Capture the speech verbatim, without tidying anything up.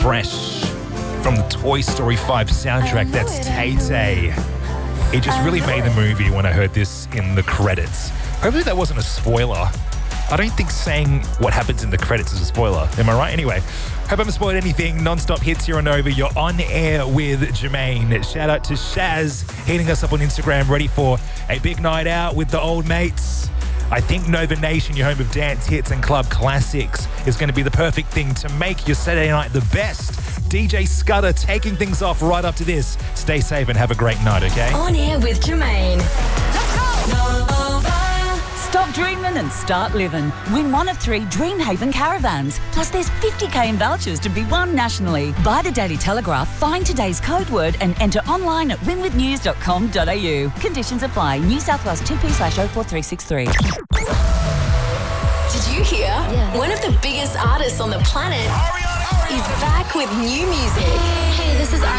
fresh from the Toy Story five soundtrack. That's Tay-Tay. It just really made the movie when I heard this in the credits. Hopefully that wasn't a spoiler. I don't think saying what happens in the credits is a spoiler. Am I right? Anyway, hope I haven't spoiled anything. Non-stop hits here on Nova. You're on air with Jermaine. Shout out to Shaz hitting us up on Instagram, ready for a big night out with the old mates. I think Nova Nation, your home of dance hits and club classics, is going to be the perfect thing to make your Saturday night the best. D J Scudder taking things off right after this. Stay safe and have a great night, okay? On air with Jermaine. Let's go! Nova. Stop dreaming and start living. Win one of three Dreamhaven caravans. Plus there's fifty k in vouchers to be won nationally. Buy the Daily Telegraph, find today's code word and enter online at win with news dot com dot a u. Conditions apply. New South Wales two P slash oh four three six three. Did you hear? Yeah. One of the biggest artists on the planet is back with new music. Hey, this is